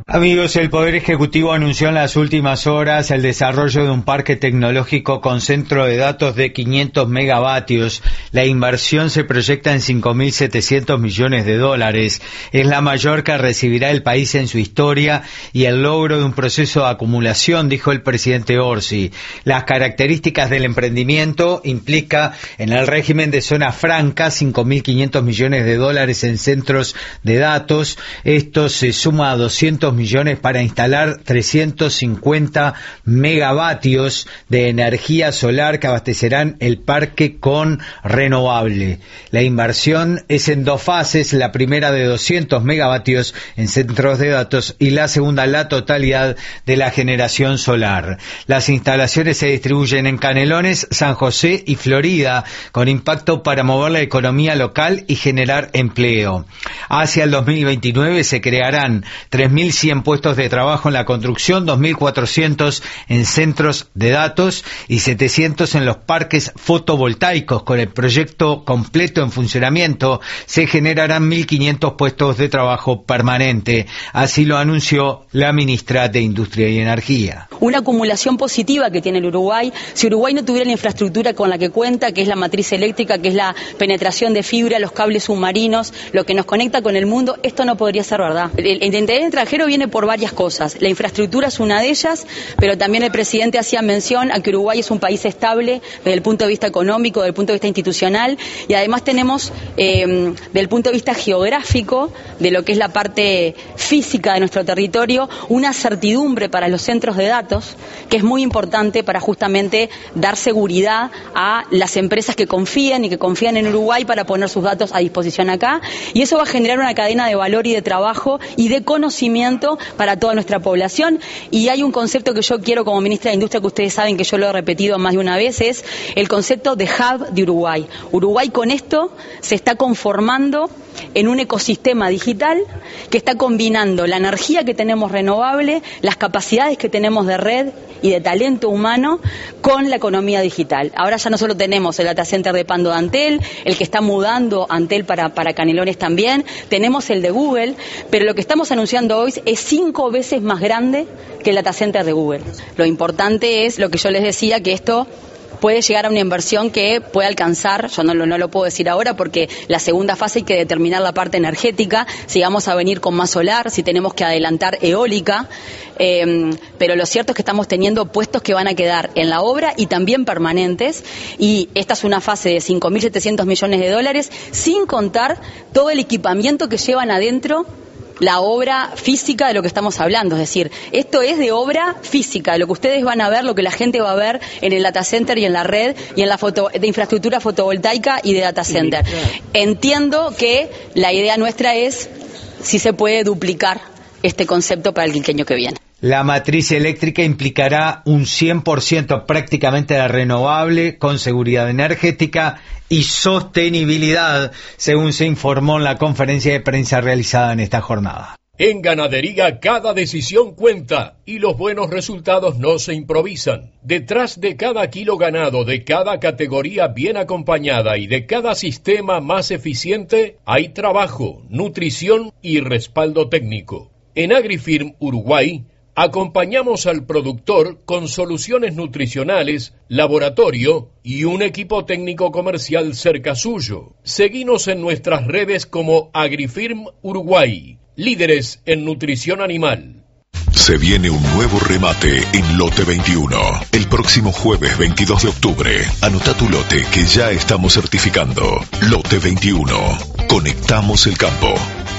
Amigos, el Poder Ejecutivo anunció en las últimas horas el desarrollo de un parque tecnológico con centro de datos de 500 megavatios. La inversión se proyecta en 5.700 millones de dólares. Es la mayor que recibirá el país en su historia y el logro de un proceso de acumulación, dijo el presidente Orsi. Las características del emprendimiento implica en el régimen de zona franca 5.500 millones de dólares en centros de datos. Esto se suma a 200 millones para instalar 350 megavatios de energía solar que abastecerán el parque con renovable. La inversión es en dos fases, la primera de 200 megavatios en centros de datos y la segunda la totalidad de la generación solar. Las instalaciones se distribuyen en Canelones, San José y Florida, con impacto para mover la economía local y generar empleo. Hacia el 2029 se crearán 3.100 puestos de trabajo en la construcción, 2.400 en centros de datos y 700 en los parques fotovoltaicos. Con el proyecto completo en funcionamiento se generarán 1.500 puestos de trabajo permanente. Así lo anunció la ministra de Industria y Energía. Una acumulación positiva que tiene el Uruguay. Si Uruguay no tuviera la infraestructura con la que cuenta, que es la matriz eléctrica, que es la penetración de fibra, los cables submarinos, lo que nos conecta con el mundo, esto no podría ser verdad. El interés extranjero viene por varias cosas. La infraestructura es una de ellas, pero también el presidente hacía mención a que Uruguay es un país estable desde el punto de vista económico, desde el punto de vista institucional, y además tenemos, desde el punto de vista geográfico, de lo que es la parte física de nuestro territorio, una certidumbre para los centros de datos, que es muy importante para justamente dar seguridad a las empresas que confían en Uruguay para poner sus datos a disposición acá, y eso va a generar una cadena de valor y de trabajo y de conocimiento para toda nuestra población. Y hay un concepto que yo quiero como ministra de Industria, que ustedes saben que yo lo he repetido más de una vez, es el concepto de hub de Uruguay. Uruguay con esto se está conformando en un ecosistema digital que está combinando la energía que tenemos renovable, las capacidades que tenemos de red y de talento humano con la economía digital. Ahora ya no solo tenemos el data center de Pando de Antel, el que está mudando Antel para Canelones también, tenemos el de Google, pero lo que estamos anunciando hoy es 5 veces más grande que el data center de Google. Lo importante es lo que yo les decía, que esto puede llegar a una inversión que puede alcanzar, yo no lo puedo decir ahora porque la segunda fase hay que determinar la parte energética, si vamos a venir con más solar, si tenemos que adelantar eólica, pero lo cierto es que estamos teniendo puestos que van a quedar en la obra y también permanentes, y esta es una fase de 5.700 millones de dólares, sin contar todo el equipamiento que llevan adentro la obra física de lo que estamos hablando. Es decir, esto es de obra física, de lo que ustedes van a ver, lo que la gente va a ver en el data center y en la red y en la de infraestructura fotovoltaica y de data center. Entiendo que la idea nuestra es si se puede duplicar este concepto para el quinquenio que viene. La matriz eléctrica implicará un 100% prácticamente de renovable, con seguridad energética y sostenibilidad, según se informó en la conferencia de prensa realizada en esta jornada. En ganadería cada decisión cuenta y los buenos resultados no se improvisan. Detrás de cada kilo ganado, de cada categoría bien acompañada y de cada sistema más eficiente, hay trabajo, nutrición y respaldo técnico. En AgriFirm Uruguay, acompañamos al productor con soluciones nutricionales, laboratorio y un equipo técnico comercial cerca suyo. Seguinos en nuestras redes como AgriFirm Uruguay, líderes en nutrición animal. Se viene un nuevo remate en Lote 21. El próximo jueves 22 de octubre. Anota tu lote que ya estamos certificando. Lote 21. Conectamos el campo.